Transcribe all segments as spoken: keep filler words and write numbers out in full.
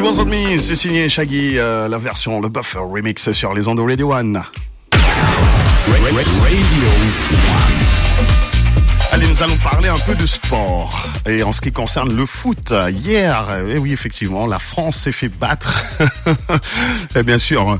Wasn't Me, c'est signé Shaggy, euh, la version, le Buffer remix sur les ondes de Radio One. Radio One. Allez, nous allons parler un peu de sport. Et en ce qui concerne le foot, hier, eh oui, effectivement, la France s'est fait battre. Et bien sûr...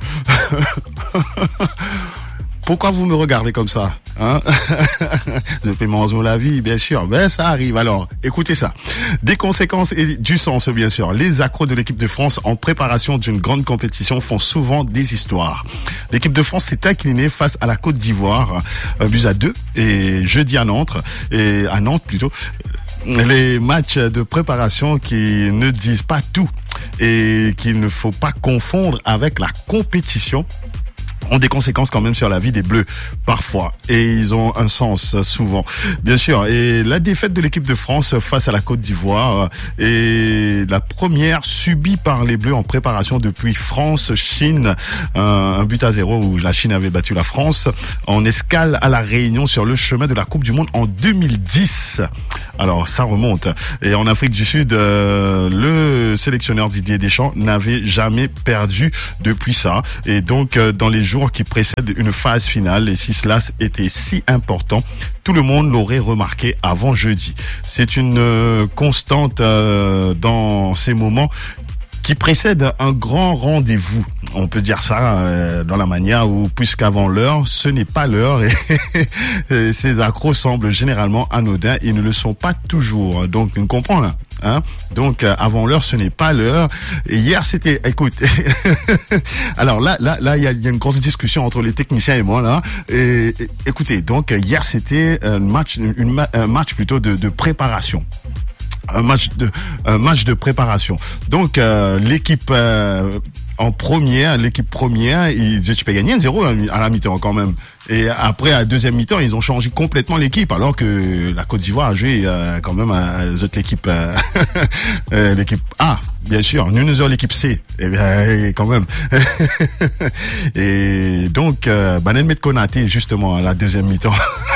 Pourquoi vous me regardez comme ça, hein? Le paiement de la vie, bien sûr. Ben, ça arrive. Alors, écoutez ça. Des conséquences et du sens, bien sûr. Les accros de l'équipe de France en préparation d'une grande compétition font souvent des histoires. L'équipe de France s'est inclinée face à la Côte d'Ivoire, un but à deux, et jeudi à Nantes, et à Nantes plutôt. Les matchs de préparation qui ne disent pas tout et qu'il ne faut pas confondre avec la compétition ont des conséquences quand même sur la vie des Bleus, parfois, et ils ont un sens souvent, bien sûr. Et la défaite de l'équipe de France face à la Côte d'Ivoire est la première subie par les Bleus en préparation depuis France-Chine, un, un but à zéro où la Chine avait battu la France en escale à la Réunion sur le chemin de la Coupe du Monde en deux mille dix. Alors ça remonte. Et en Afrique du Sud, euh, le sélectionneur Didier Deschamps n'avait jamais perdu depuis ça. Et donc euh, dans les jours qui précèdent une phase finale, et si cela était si important, tout le monde l'aurait remarqué avant jeudi. C'est une euh, constante euh, dans ces moments qui précède un grand rendez-vous. On peut dire ça euh, dans la manière où, puisqu'avant l'heure, ce n'est pas l'heure, et, et ces accros semblent généralement anodins et ne le sont pas toujours. Donc, on comprend là. Hein? Donc euh, avant l'heure, ce n'est pas l'heure. Et hier, c'était, écoute, alors là, là, là, il y a, y a une grosse discussion entre les techniciens et moi là. Et, et écoutez, donc hier, c'était un match, une, une, un match plutôt de, de préparation. Un match de, un match de préparation. Donc euh, l'équipe euh, en première, l'équipe première, ils disaient tu peux gagner un zéro à la mi-temps quand même. Et après, à la deuxième mi-temps, ils ont changé complètement l'équipe, alors que la Côte d'Ivoire a joué euh, quand même à, à l'équipe euh, euh, l'équipe A, bien sûr. Nous, nous avons l'équipe C, et bien quand même. Et donc, euh, Banen Met Konaté, justement, à la deuxième mi-temps.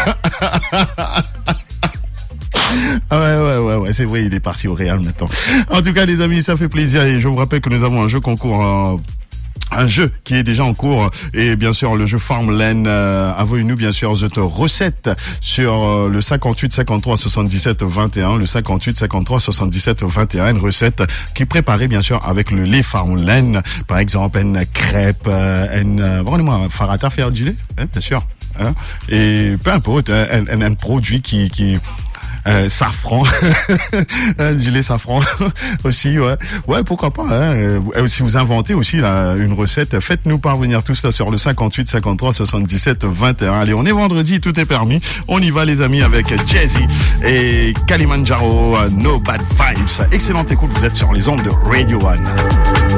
Ah ouais, ouais, ouais, ouais, c'est vrai, il est parti au Real maintenant. En tout cas, les amis, ça fait plaisir, et je vous rappelle que nous avons un jeu concours, euh, un jeu qui est déjà en cours, et bien sûr le jeu Farmland. Euh, Envoyez-nous bien sûr votre recette sur euh, le cinquante-huit cinquante-trois soixante-dix-sept vingt et un, le cinquante-huit cinquante-trois soixante-dix-sept vingt et un, une recette qui est préparée bien sûr avec le lait Farmland, par exemple une crêpe, euh, une euh, vraiment farata faire du lait, hein, bien sûr, hein, et peu importe, un, un, un produit qui qui Euh, safran, du lait safran aussi, ouais, ouais, pourquoi pas. Hein. Euh, si vous inventez aussi là une recette, faites-nous parvenir tout ça sur le cinquante-huit cinquante-trois soixante-dix-sept vingt et un. Allez, on est vendredi, tout est permis. On y va les amis avec Jay-Z et Kalimandjaro, No Bad Vibes. Excellente écoute, vous êtes sur les ondes de Radio One.